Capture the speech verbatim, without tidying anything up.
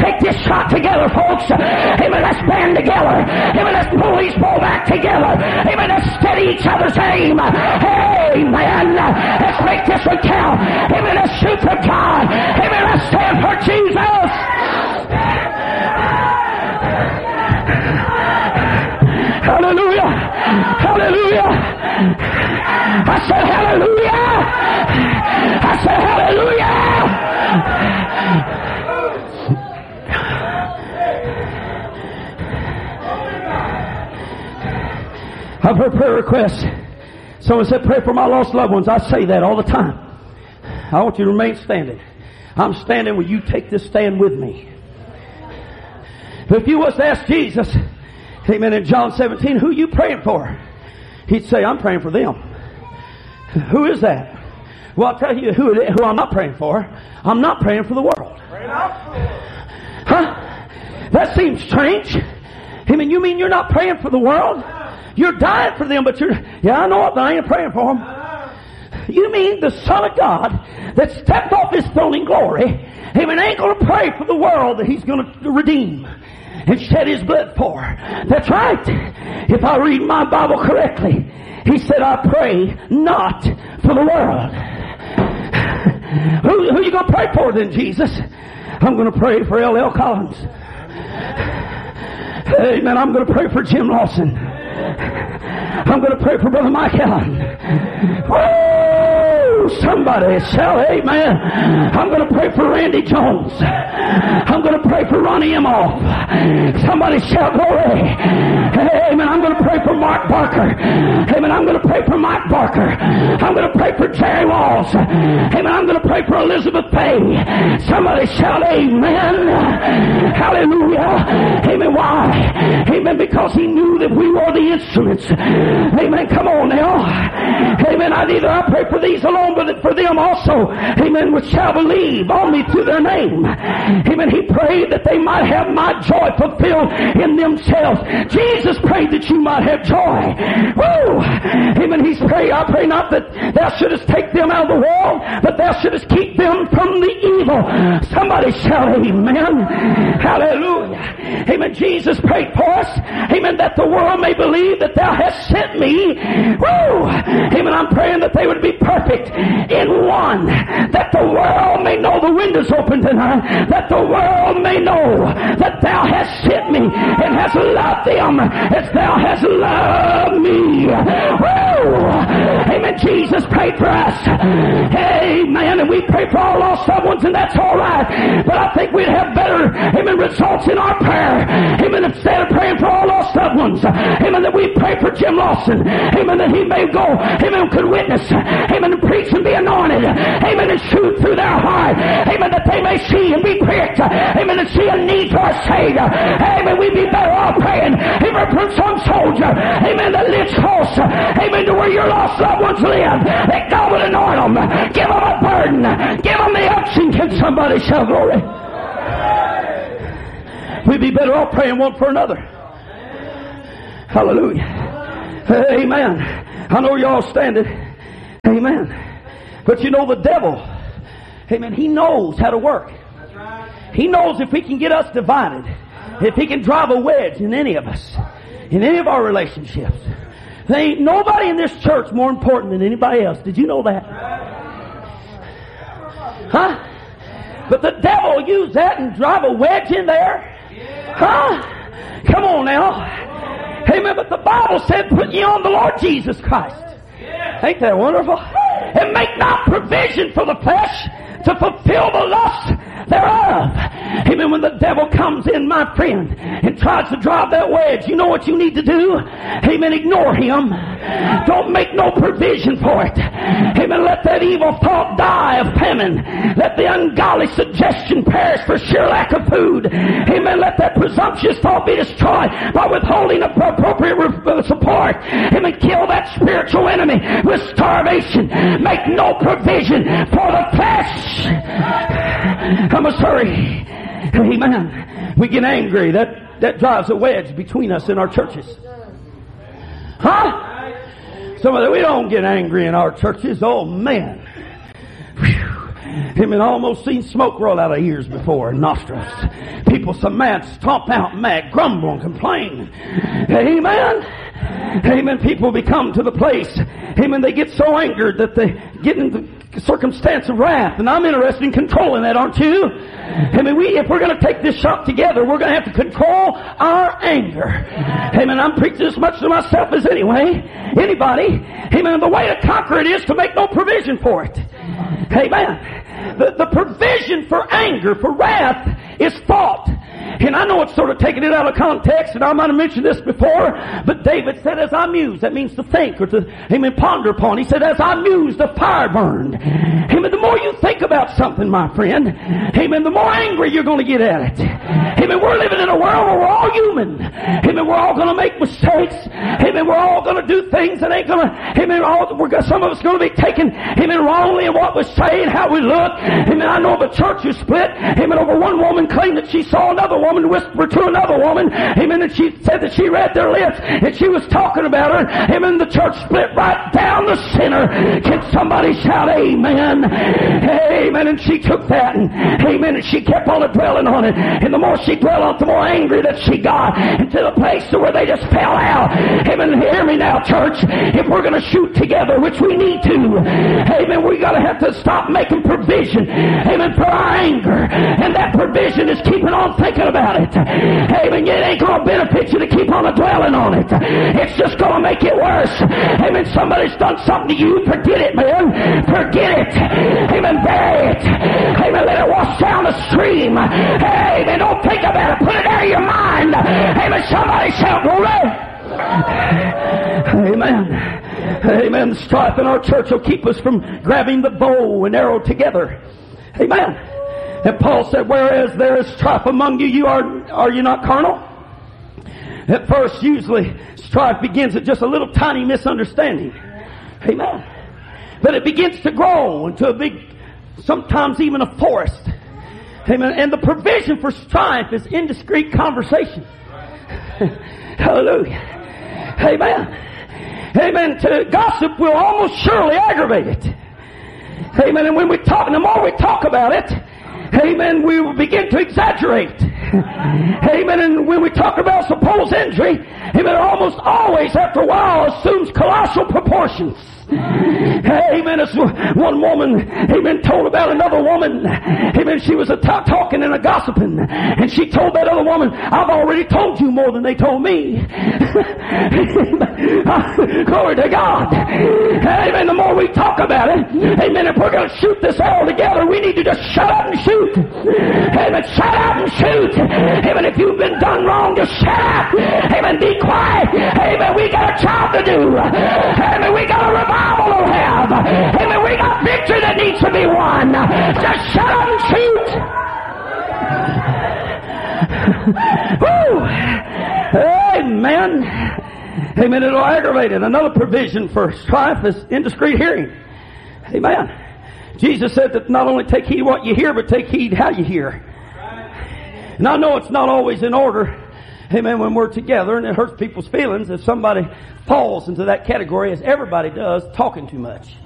take this shot together, folks. Amen. Let's band together. Amen. Let's pull these ball back together. Amen. Let's steady each other's aim. Amen. Let's make this one count. Amen. Let's shoot for God. Amen. Let's stand for Jesus. Hallelujah. Hallelujah. I said hallelujah. I said hallelujah. I've heard prayer requests. Someone said, pray for my lost loved ones. I say that all the time. I want you to remain standing. I'm standing. Will you take this stand with me? If you was to ask Jesus, amen, in John seventeen, who are you praying for? He'd say, I'm praying for them. Who is that? Well, I'll tell you who, who I'm not praying for. I'm not praying for the world. Huh? That seems strange. I mean, you mean you're not praying for the world? You're dying for them, but you're, yeah, I know it, but I ain't praying for them. You mean the Son of God that stepped off His throne in glory, amen, ain't going to pray for the world that He's going to redeem and shed His blood for? That's right. If I read my Bible correctly, He said, I pray not for the world. Who, who are you going to pray for then, Jesus? I'm going to pray for L L Collins. Amen. I'm going to pray for Jim Lawson. I'm going to pray for Brother Mike Allen. Woo! Somebody shall, amen. I'm going to pray for Randy Jones. I'm going to pray for Ronnie Emoff. Somebody shout glory. Amen. I'm going to pray for Mark Barker. Amen. I'm going to pray for Mike Barker. I'm going to pray for Jerry Walls. Amen. I'm going to pray for Elizabeth Pay. Somebody shout amen. Hallelujah. Amen. Why? Amen. Because He knew that we were the instruments. Amen. Come on now. Amen. I neither I pray for these alone, but for them also. Amen. Which shall believe on me through their name. Amen. He prayed that they might have my joy fulfilled in themselves. Jesus prayed that you might have joy. Woo! Amen. He's prayed, I pray not that thou shouldest take them out of the world, but thou shouldest keep them from the evil. Somebody shout amen. Hallelujah. Amen. Jesus prayed for us. Amen. That the world may believe that thou hast sent me. Woo! Amen. I'm praying that they would be perfect in one. That the world may know the windows open tonight. That the world may know that thou hast sent me and hast loved them as thou hast loved me. Woo! Amen. Jesus prayed for us. Amen. And we pray for all lost loved ones, and that's all right. But I think we'd have better, amen, results in our prayer. Amen. Instead of praying for all lost loved ones, amen, that we pray for Jim Lawson. Amen. That he may go, amen, could witness, amen, and preach and be anointed. Amen. And shoot through their heart. Amen. That they may see and be pricked. Amen. And see a need for a Savior. Amen. We'd be better off praying. Amen. For some soldier. Amen. That lives close. Amen. To where your lost loved ones live. That God would anoint them. Give them a burden. Give them the unction. Can somebody shout glory? We'd be better off praying one for another. Hallelujah. Amen. I know y'all standing. Amen. But you know the devil, amen, he knows how to work. He knows if he can get us divided, if he can drive a wedge in any of us, in any of our relationships. There ain't nobody in this church more important than anybody else. Did you know that? Huh? But the devil will use that and drive a wedge in there. Huh? Come on now. Amen. But the Bible said, put ye on the Lord Jesus Christ. Ain't that wonderful? And make not provision for the flesh to fulfill the lust thereof. Amen. When the devil comes in, my friend, and tries to drive that wedge, you know what you need to do? Amen. Ignore him. Don't make no provision for it. Amen. Let that evil thought die of famine. Let the ungodly suggestion perish for sheer lack of food. Amen. Let that presumptuous thought be destroyed by withholding appropriate support. Amen. Kill that spiritual enemy with starvation. Make no provision for the flesh. I'm sorry. Amen. We get angry. That, that drives a wedge between us and our churches. Huh? Some of the, we don't get angry in our churches. Oh, man. Whew. Amen. Almost seen smoke roll out of ears before and nostrils. People so mad, stomp out mad, grumble and complain. Amen. Amen. People become to the place, amen, they get so angered that they get into the circumstance of wrath. And I'm interested in controlling that, aren't you? Amen. We, if we're going to take this shot together, we're going to have to control our anger. Amen. I'm preaching as much to myself as anyway. Anybody. Amen. The way to conquer it is to make no provision for it. Amen. The, the provision for anger, for wrath, is thought. And I know it's sort of taking it out of context, and I might have mentioned this before, but David said, as I muse, that means to think or to, amen, ponder upon. He said, as I muse, the fire burned. Amen, the more you think about something, my friend, amen, the more angry you're going to get at it. Amen, we're living in a world where we're all human. Amen, we're all going to make mistakes. Amen, we're all going to do things that ain't going to, amen, all, we're, some of us going to be taken, amen, wrongly in what we say and how we look. Amen, I know the church is split. Amen, over one woman claimed that she saw another woman whisper to another woman, amen, and she said that she read their lips and she was talking about her. Amen, the church split right down the center. Can somebody shout amen? Amen. And she took that and amen, and she kept on dwelling on it, and the more she dwelled on it, the more angry that she got, into the place to where they just fell out. Amen. Hear me now, church. If we're going to shoot together, which we need to, amen, we got to have to stop making provision, amen, for our anger, and that provision is keeping on thinking about it. Amen. It ain't going to benefit you to keep on dwelling on it. It's just going to make it worse. Amen. Somebody's done something to you. Forget it, man. Forget it. Amen. Bury it. Amen. Let it wash down the stream. Amen. Don't think about it. Put it out of your mind. Amen. Somebody shout glory. Amen. Amen. The strife in our church will keep us from grabbing the bow and arrow together. Amen. And Paul said, whereas there is strife among you, you are, are you not carnal? At first, usually, strife begins at just a little tiny misunderstanding. Amen. But it begins to grow into a big, sometimes even a forest. Amen. And the provision for strife is indiscreet conversation. Hallelujah. Amen. Amen. To gossip will almost surely aggravate it. Amen. And when we talk, and the more we talk about it, amen, we will begin to exaggerate. Amen. And when we talk about supposed injury, amen, it almost always, after a while, assumes colossal proportions. Amen. As one woman, amen, told about another woman. Amen. She was a t- talking and a gossiping, and she told that other woman, I've already told you more than they told me. Glory to God. Amen. The more we talk about it, amen, if we're going to shoot this arrow together, we need to just shut up and shoot. Amen. Shut up and shoot. Amen. If you've been done wrong, just shut up. Amen. Be quiet. Amen. We got a job to do. Amen. We got a revival to have. Amen. We got victory that needs to be won. Just shut up and shoot. Woo. Amen. Amen. It'll aggravate it. Another provision for strife is indiscreet hearing. Amen. Jesus said that not only take heed what you hear, but take heed how you hear. And I know it's not always in order, amen, when we're together, and it hurts people's feelings if somebody falls into that category, as everybody does, talking too much.